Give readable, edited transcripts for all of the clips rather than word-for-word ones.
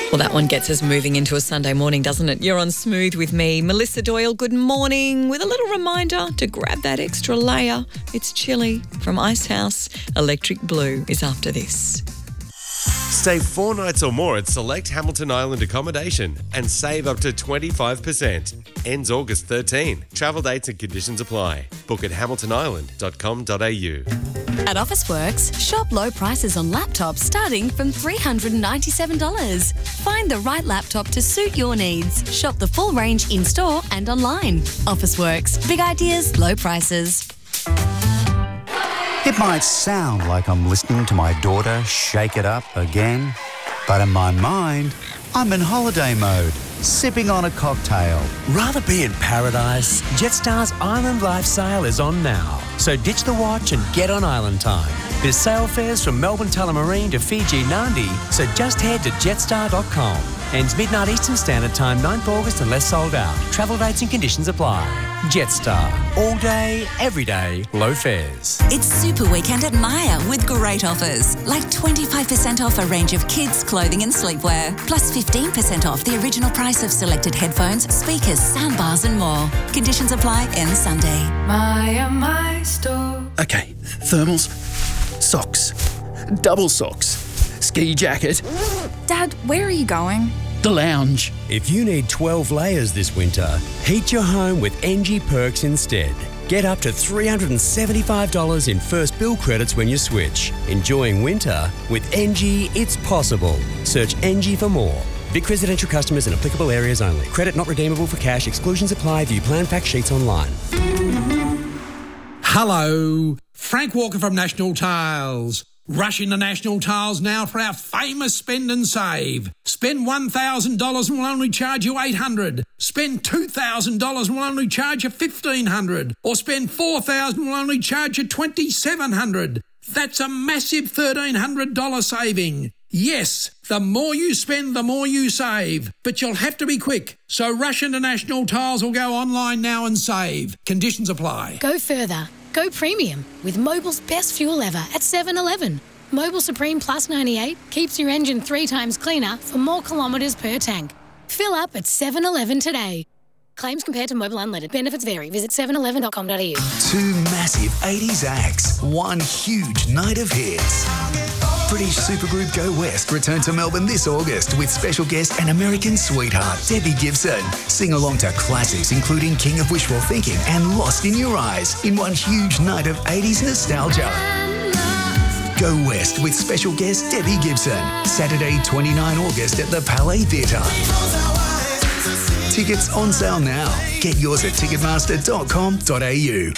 Well, that one gets us moving into a Sunday morning, doesn't it? You're on Smooth with me, Melissa Doyle. Good morning, with a little reminder to grab that extra layer. It's chilly from Icehouse. Electric Blue is after this. Stay 4 nights or more at select Hamilton Island accommodation and save up to 25%. Ends August 13. Travel dates and conditions apply. Book at hamiltonisland.com.au. At Officeworks, shop low prices on laptops starting from $397. Find the right laptop to suit your needs. Shop the full range in-store and online. Officeworks. Big ideas, low prices. It might sound like I'm listening to my daughter shake it up again, but in my mind, I'm in holiday mode, sipping on a cocktail. Rather be in paradise? Jetstar's Island Life sale is on now. So ditch the watch and get on island time. There's sale fares from Melbourne Tullamarine to Fiji Nadi, so just head to jetstar.com. Ends midnight Eastern Standard Time, 9th August unless sold out. Travel dates and conditions apply. Jetstar. All day, every day, low fares. It's Super Weekend at Myer with great offers, like 25% off a range of kids' clothing and sleepwear, plus 15% off the original price of selected headphones, speakers, soundbars and more. Conditions apply. Ends Sunday. Myer, my store. Okay, thermals, socks, double socks, ski jacket. Dad, where are you going? The lounge. If you need 12 layers this winter, heat your home with NG Perks instead. Get up to $375 in first bill credits when you switch. Enjoying winter with NG, it's possible. Search NG for more. Vic residential customers in applicable areas only. Credit not redeemable for cash. Exclusions apply. View plan fact sheets online. Hello, Frank Walker from National Tiles. Rush into National Tiles now for our famous spend and save. Spend $1,000 and we'll only charge you $800. Spend $2,000 and we'll only charge you $1,500. Or spend $4,000 and we'll only charge you $2,700. That's a massive $1,300 saving. Yes, the more you spend, the more you save. But you'll have to be quick. So rush into National Tiles or go online now and save. Conditions apply. Go further. Go premium with Mobil's best fuel ever at 7-Eleven. Mobil Supreme Plus 98 keeps your engine 3 times cleaner for more kilometres per tank. Fill up at 7-Eleven today. Claims compared to Mobil Unleaded. Benefits vary. Visit 711.com.au. 2 massive 80s acts. 1 huge night of hits. British supergroup Go West return to Melbourne this August with special guest and American sweetheart Debbie Gibson. Sing along to classics including King of Wishful Thinking and Lost in Your Eyes in 1 huge night of 80s nostalgia. Go West with special guest Debbie Gibson. Saturday 29 August at the Palais Theatre. Tickets on sale now. Get yours at ticketmaster.com.au.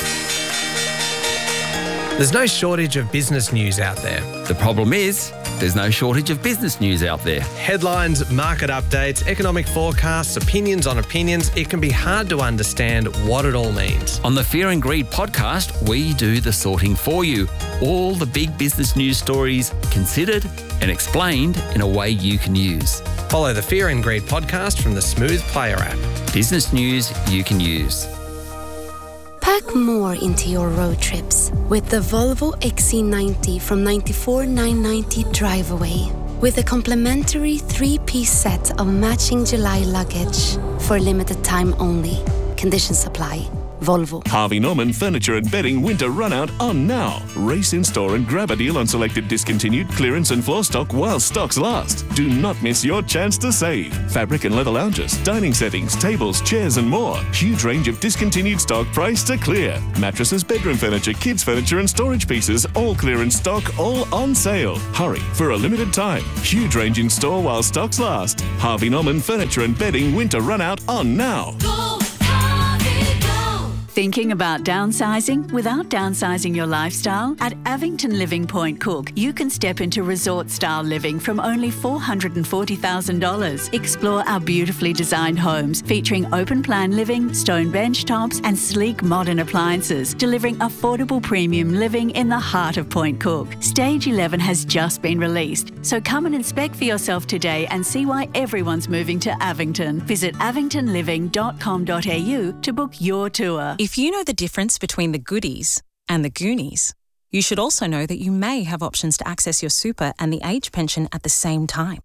There's no shortage of business news out there. The problem is, there's no shortage of business news out there. Headlines, market updates, economic forecasts, opinions on opinions. It can be hard to understand what it all means. On the Fear and Greed podcast, we do the sorting for you. All the big business news stories considered and explained in a way you can use. Follow the Fear and Greed podcast from the Smooth Player app. Business news you can use. Pack more into your road trips with the Volvo XC90 from $94,990 drive away. With a complimentary 3-piece set of matching July luggage for limited time only. Conditions apply. Volvo. Harvey Norman Furniture and Bedding Winter Runout on now. Race in store and grab a deal on selected discontinued clearance and floor stock while stocks last. Do not miss your chance to save. Fabric and leather lounges, dining settings, tables, chairs and more. Huge range of discontinued stock priced to clear. Mattresses, bedroom furniture, kids furniture and storage pieces, all clearance stock, all on sale. Hurry for a limited time. Huge range in store while stocks last. Harvey Norman Furniture and Bedding Winter Runout on now. Thinking about downsizing without downsizing your lifestyle? At Avington Living Point Cook, you can step into resort-style living from only $440,000. Explore our beautifully designed homes featuring open-plan living, stone bench tops and sleek modern appliances, delivering affordable premium living in the heart of Point Cook. Stage 11 has just been released, so come and inspect for yourself today and see why everyone's moving to Avington. Visit avingtonliving.com.au to book your tour. If you know the difference between the goodies and the Goonies, you should also know that you may have options to access your super and the age pension at the same time.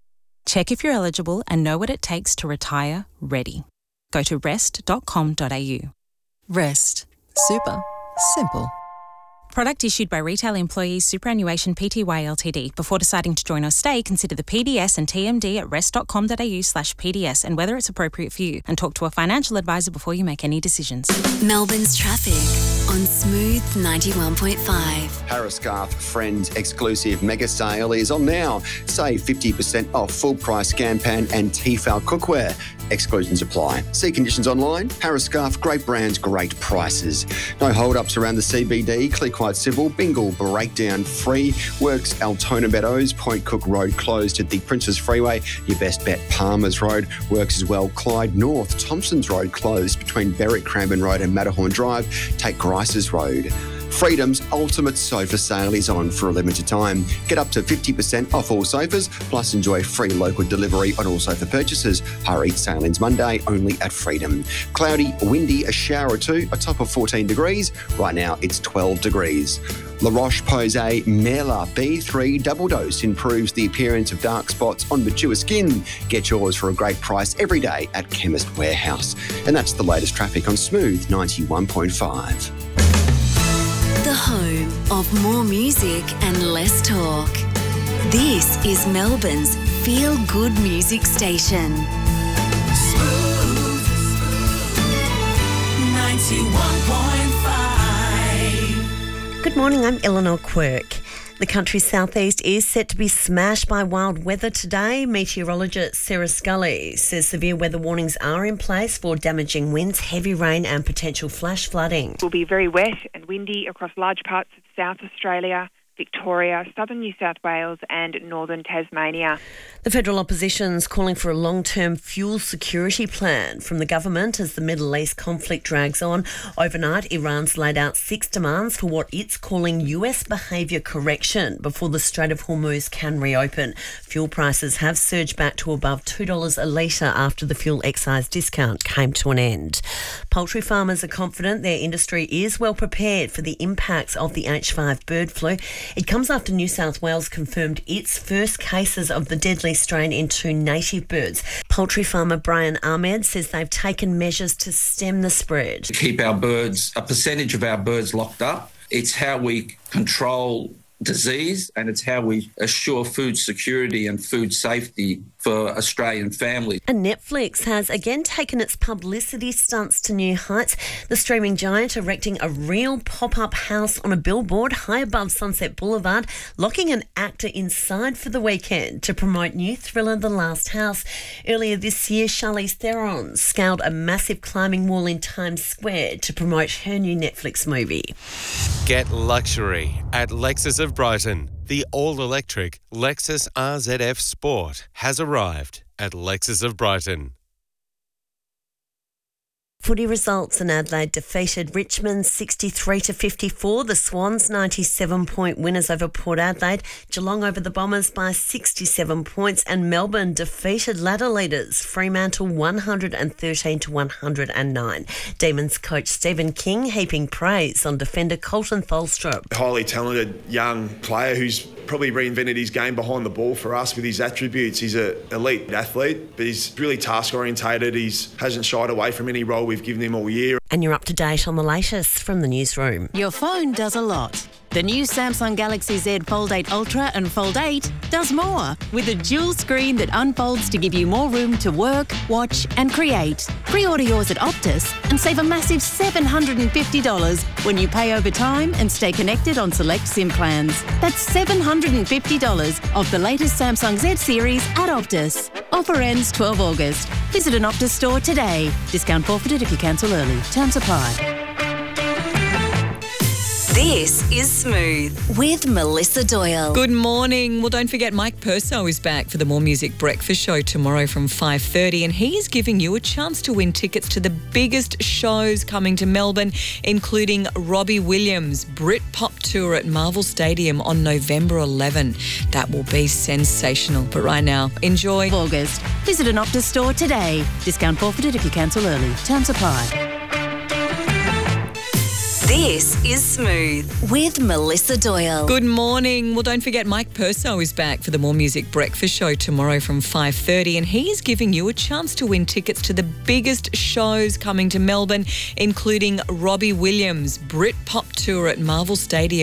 Check if you're eligible and know what it takes to retire ready. Go to rest.com.au. Rest. Super. Simple. Product issued by Retail Employees Superannuation Pty Ltd. Before deciding to join or stay, consider the PDS and TMD at rest.com.au/PDS and whether it's appropriate for you, and talk to a financial advisor before you make any decisions. Melbourne's traffic on Smooth 91.5. Harris-Scarf Friends exclusive mega sale is on now. Save 50% off full price Scanpan and Tefal cookware. Exclusions apply. See conditions online. Harris-Scarf, great brands, great prices. No hold-ups around the CBD. Click White Civil, Bingle, breakdown free. Works Altona Meadows, Point Cook Road closed at the Princess Freeway. Your best bet, Palmers Road. Works as well, Clyde North, Thompson's Road closed between Berwick Cranbourne Road and Matterhorn Drive. Take Grice's Road. Freedom's ultimate sofa sale is on for a limited time. Get up to 50% off all sofas, plus enjoy free local delivery on all sofa purchases. Hurry, sale ends Monday only at Freedom. Cloudy, windy, a shower or two, a top of 14 degrees. Right now it's 12 degrees. La Roche-Posay Merla B3 Double Dose improves the appearance of dark spots on mature skin. Get yours for a great price every day at Chemist Warehouse. And that's the latest traffic on Smooth 91.5. The home of more music and less talk. This is Melbourne's feel-good music station. Smooth 91.5. Good morning, I'm Eleanor Quirk. The country's southeast is set to be smashed by wild weather today. Meteorologist Sarah Scully says severe weather warnings are in place for damaging winds, heavy rain and potential flash flooding. It will be very wet and windy across large parts of South Australia, Victoria, southern New South Wales and northern Tasmania. The federal opposition's calling for a long-term fuel security plan from the government as the Middle East conflict drags on. Overnight, Iran's laid out 6 demands for what it's calling US behaviour correction before the Strait of Hormuz can reopen. Fuel prices have surged back to above $2 a litre after the fuel excise discount came to an end. Poultry farmers are confident their industry is well prepared for the impacts of the H5 bird flu. It comes after New South Wales confirmed its first cases of the deadly strain in 2 native birds. Poultry farmer Brian Ahmed says they've taken measures to stem the spread. To keep our birds, a percentage of our birds locked up. It's how we control disease and it's how we assure food security and food safety for Australian families. And Netflix has again taken its publicity stunts to new heights. The streaming giant erecting a real pop-up house on a billboard high above Sunset Boulevard, locking an actor inside for the weekend to promote new thriller The Last House. Earlier this year, Charlize Theron scaled a massive climbing wall in Times Square to promote her new Netflix movie. Get luxury at Lexus of Brighton. The all-electric Lexus RZF Sport has arrived at Lexus of Brighton. Footy results in Adelaide defeated Richmond 63-54. The Swans 97-point winners over Port Adelaide. Geelong over the Bombers by 67 points and Melbourne defeated ladder leaders Fremantle 113-109. Demons coach Stephen King heaping praise on defender Colton Tholstrup. Highly talented young player who's probably reinvented his game behind the ball for us with his attributes. He's an elite athlete, but he's really task orientated. He hasn't shied away from any role we've given him all year. And you're up to date on the latest from the newsroom. Your phone does a lot. The new Samsung Galaxy Z Fold 8 Ultra and Fold 8 does more with a dual screen that unfolds to give you more room to work, watch and create. Pre-order yours at Optus and save a massive $750 when you pay over time and stay connected on select SIM plans. That's $750 off the latest Samsung Z series at Optus. Offer ends 12 August. Visit an Optus store today. Discount forfeited if you cancel early. Terms apply. This is Smooth with Melissa Doyle. Good morning. Well, don't forget Mike Perso is back for the More Music Breakfast Show tomorrow from 5:30 and he is giving you a chance to win tickets to the biggest shows coming to Melbourne, including Robbie Williams' Britpop tour at Marvel Stadium on November 11. That will be sensational. But right now, enjoy August. Visit an Optus store today. Discount forfeited if you cancel early. Terms apply. This is Smooth with Melissa Doyle. Good morning. Well, don't forget Mike Perso is back for the More Music Breakfast Show tomorrow from 5:30, and he is giving you a chance to win tickets to the biggest shows coming to Melbourne, including Robbie Williams' Brit Pop Tour at Marvel Stadium.